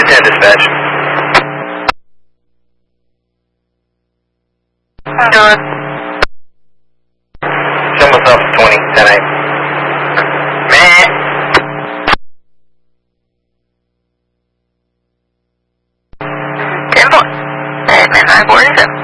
10 dispatch. Done. Show myself 20, 10 8. Meh. 10 point. Man, 947.